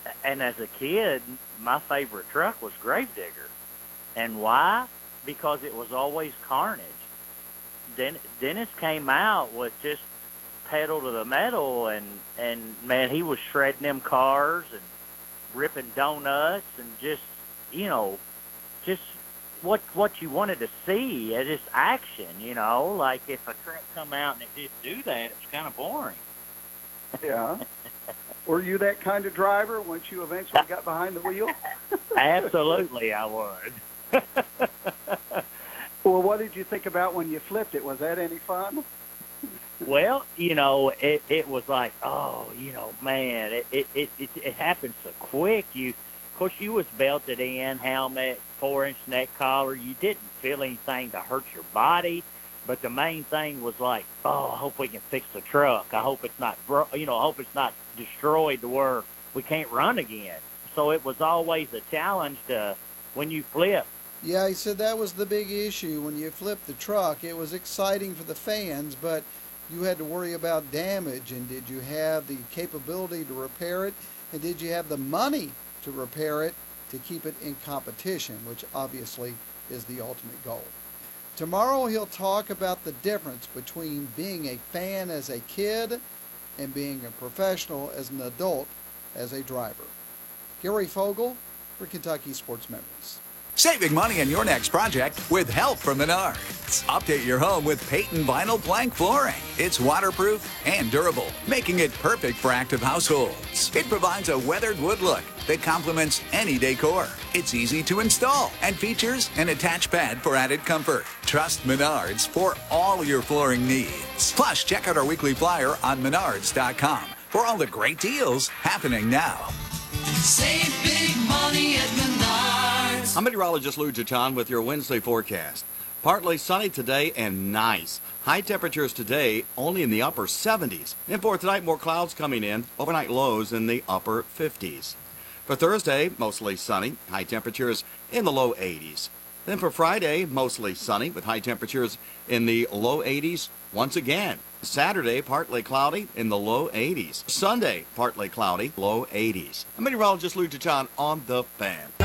And as a kid, my favorite truck was Gravedigger. And why? Because it was always carnage. Dennis came out with just pedal to the metal, and man, he was shredding them cars and ripping donuts and just, you know, just what you wanted to see, just action, you know. Like if a truck come out and it just do that, it's kind of boring. Yeah. Were you that kind of driver once you eventually got behind the wheel? Absolutely, I would. Well, what did you think about when you flipped it? Was that any fun? Well, you know, it was like, oh, you know, man, it happened so quick. Of course, you was belted in, helmet, 4-inch neck collar. You didn't feel anything to hurt your body, but the main thing was like, oh, I hope we can fix the truck. I hope it's not, I hope it's not destroyed to where we can't run again. So it was always a challenge to when you flip. Yeah, he said that was the big issue. When you flipped the truck, it was exciting for the fans, but you had to worry about damage. And did you have the capability to repair it? And did you have the money to repair it to keep it in competition, which obviously is the ultimate goal. Tomorrow he'll talk about the difference between being a fan as a kid and being a professional as an adult as a driver. Gary Fogle for Kentucky Sports Memories. Saving money on your next project with help from Menards. Update your home with Peyton Vinyl Plank Flooring. It's waterproof and durable, making it perfect for active households. It provides a weathered wood look that complements any decor. It's easy to install and features an attached pad for added comfort. Trust Menards for all your flooring needs. Plus, check out our weekly flyer on Menards.com for all the great deals happening now. Save big money at Menards. I'm meteorologist Lou Jachan with your Wednesday forecast. Partly sunny today and nice. High temperatures today only in the upper 70s. And for tonight, more clouds coming in. Overnight lows in the upper 50s. For Thursday, mostly sunny. High temperatures in the low 80s. Then for Friday, mostly sunny with high temperatures in the low 80s once again. Saturday, partly cloudy in the low 80s. Sunday, partly cloudy, low 80s. I'm meteorologist Lou Jachan on the Fan.